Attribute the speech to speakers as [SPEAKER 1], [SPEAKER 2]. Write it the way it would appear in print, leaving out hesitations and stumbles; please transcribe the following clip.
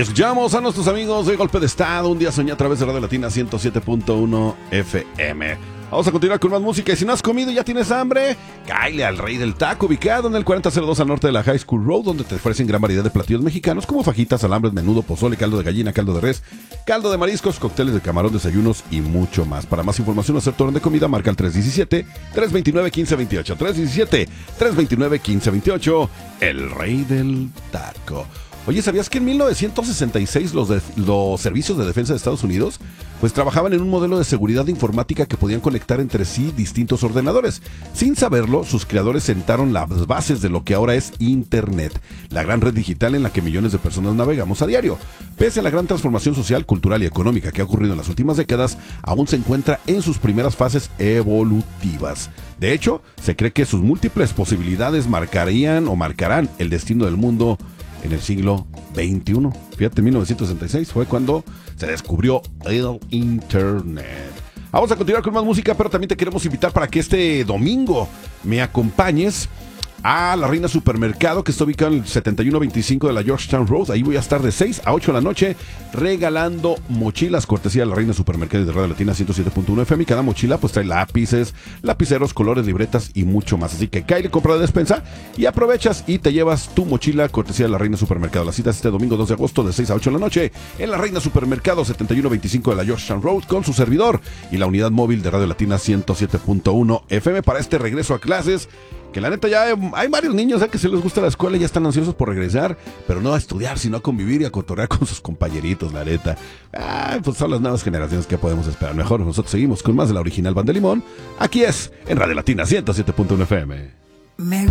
[SPEAKER 1] Escuchamos a nuestros amigos de Golpe de Estado, un día soñé a través de Radio Latina 107.1 FM. Vamos a continuar con más música y si no has comido y ya tienes hambre, cáele al Rey del Taco, ubicado en el 4002 al norte de la High School Road, donde te ofrecen gran variedad de platillos mexicanos como fajitas, alambres, menudo, pozole, caldo de gallina, caldo de res, caldo de mariscos, cócteles de camarón, desayunos y mucho más. Para más información o hacer tu orden de comida, marca el 317-329-1528. 317-329-1528, el Rey del Taco. Oye, ¿sabías que en 1966 los servicios de defensa de Estados Unidos pues trabajaban en un modelo de seguridad informática que podían conectar entre sí distintos ordenadores? Sin saberlo, sus creadores sentaron las bases de lo que ahora es Internet, la gran red digital en la que millones de personas navegamos a diario. Pese a la gran transformación social, cultural y económica que ha ocurrido en las últimas décadas, aún se encuentra en sus primeras fases evolutivas. De hecho, se cree que sus múltiples posibilidades marcarán el destino del mundo en el siglo XXI. Fíjate, 1966 fue cuando se descubrió el Internet. Vamos a continuar con más música, pero también te queremos invitar para que este domingo me acompañes a La Reina Supermercado, que está ubicado en el 7125 de la Georgetown Road. Ahí voy a estar de 6 a 8 de la noche regalando mochilas, cortesía de La Reina Supermercado y de Radio Latina 107.1 FM. Y cada mochila pues trae lápices, lapiceros, colores, libretas y mucho más. Así que cáele, compra de despensa y aprovechas y te llevas tu mochila, cortesía de La Reina Supermercado. La cita es este domingo 2 de agosto de 6 a 8 de la noche en La Reina Supermercado 7125 de la Georgetown Road con su servidor y la unidad móvil de Radio Latina 107.1 FM para este regreso a clases. Que la neta ya hay varios niños que se les gusta la escuela y ya están ansiosos por regresar, pero no a estudiar, sino a convivir y a cotorrear con sus compañeritos, la neta. Pues son las nuevas generaciones que podemos esperar. Mejor nosotros seguimos con más de la original Banda Limón. Aquí es, en Radio Latina 107.1 FM.